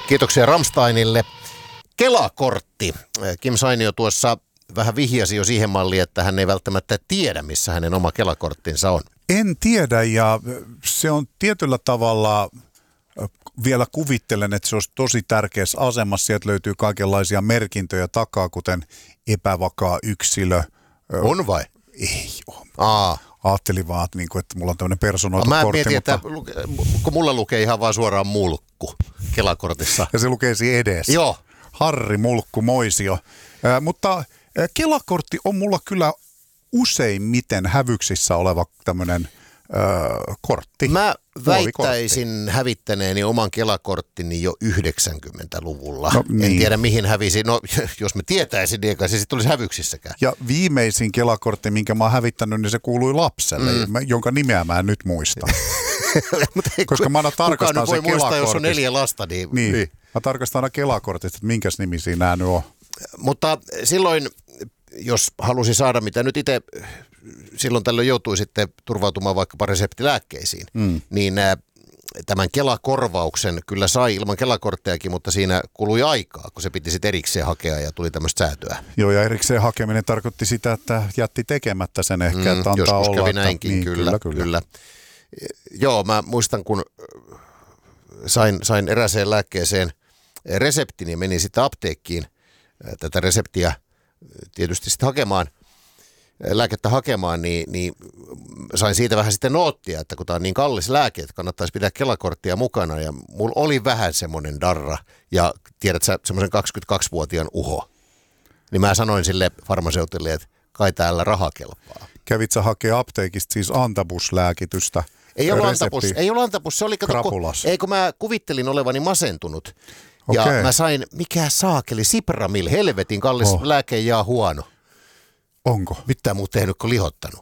Kiitoksia Rammsteinille. Kela-kortti. Kim Sainio tuossa vähän vihjasi jo siihen malliin, että hän ei välttämättä tiedä, missä hänen oma Kela-korttinsa on. En tiedä, ja se on tietyllä tavalla, vielä kuvittelen, että se olisi tosi tärkeässä asemassa. Sieltä löytyy kaikenlaisia merkintöjä takaa, kuten epävakaa yksilö. On vai? Ei ole. Ajattelin vaan, että mulla on tämmöinen personoitu mä kortti. Mietin, että kun mulla lukee ihan vaan suoraan mulkku Kela-kortissa. Ja se lukee siinä edessä. Joo. Harri Mulkku Moisio. Mutta Kela-kortti on mulla kyllä useimmiten hävyksissä oleva tämmöinen kortti. Mä väittäisin hävittäneeni oman Kela-korttini jo 90-luvulla. No, niin. En tiedä mihin hävisi. No jos mä tietäisin, niin eikä se sitten olisi hävyksissäkään. Ja viimeisin Kela-kortti, minkä mä oon hävittänyt, niin se kuului lapselle, jonka nimeä mä en nyt muista. Koska mä aina tarkastan sen Kela-kortista. Muistaa, jos on 4 lasta, niin. Mä tarkastan aina Kela-kortista, että minkäs nimi siinä nyt on. Mutta silloin, jos halusi saada, mitä nyt itse silloin tällöin joutui sitten turvautumaan vaikkapa reseptilääkkeisiin, niin tämän Kela-korvauksen kyllä sai ilman Kela-korttejakin, mutta siinä kului aikaa, kun se piti sitten erikseen hakea ja tuli tämmöistä säätöä. Joo, ja erikseen hakeminen tarkoitti sitä, että jätti tekemättä sen ehkä, että antaa joskus olla. Kävi näinkin, niin, kyllä. Joo, mä muistan, kun sain eräseen lääkkeeseen reseptin ja menin sitten apteekkiin tätä reseptiä tietysti sitten lääkettä hakemaan, niin sain siitä vähän sitten noottia, että kun tämä on niin kallis lääke, että kannattaisi pitää Kela-korttia mukana. Ja mulla oli vähän semmoinen darra ja tiedät sä semmoisen 22-vuotiaan uho. Niin mä sanoin sille farmaseutille, että kai täällä raha kelpaa. Kävit sä hakea apteekista siis antabuslääkitystä? Ei ollut antabus, se oli kun mä kuvittelin olevani masentunut. Ja mä sain, mikä saakeli, Sipramil, helvetin kallis lääke ja huono. Onko? Mitään muu tehnyt kuin lihottanut.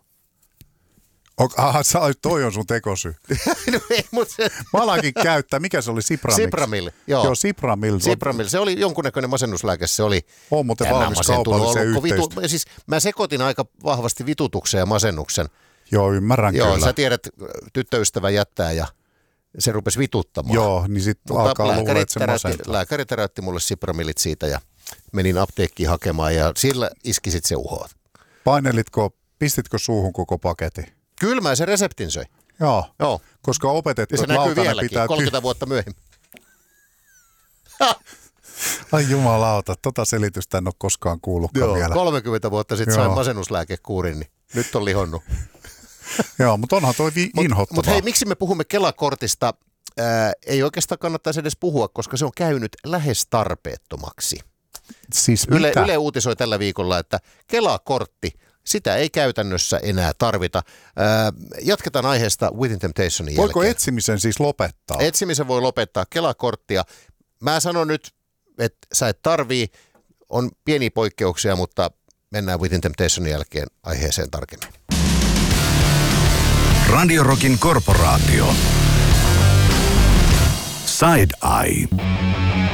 Toi on sun tekosyy. No ei, mutta se... Mä alakin käyttää. Mikä se oli? Sipramil, joo. Joo, Sipramil. Se oli jonkunnäköinen masennuslääke. Se oli... On muuten valmis kaupalliseen yhteistyöhön. Siis mä sekoitin aika vahvasti vitutuksen ja masennuksen. Joo, ymmärrän kyllä. Joo, sä tiedät, tyttöystävä jättää ja se rupesi vituttamaan. Joo, niin sitten alkaa luulla, että se masentaa. Lääkäri täräytti mulle Sipramilit siitä ja menin apteekkiin hakemaan ja sillä iski sitten se uho. Pistitkö suuhun koko paketin? Kyllä mä sen reseptin söin. Joo. Koska opetettu, että lautanen pitää... 30 vuotta myöhemmin. Ai jumalauta, tota selitystä en ole koskaan kuullutkaan vielä. 30 vuotta sitten sain masennuslääkekuurin, niin nyt on lihonnut. Joo, mutta onhan toi inhottavaa. Mutta hei, miksi me puhumme Kela-kortista? Ei oikeastaan kannattaisi edes puhua, koska se on käynyt lähes tarpeettomaksi. Siis Yle uutisoi tällä viikolla, että Kela-kortti, sitä ei käytännössä enää tarvita. Jatketaan aiheesta Within Temptationin jälkeen. Voiko etsimisen siis lopettaa? Etsimisen voi lopettaa Kela-korttia. Mä sanon nyt, että sä et tarvii. On pieniä poikkeuksia, mutta mennään Within Temptationin jälkeen aiheeseen tarkemmin. Radio Rockin korporaatio. Side Eye.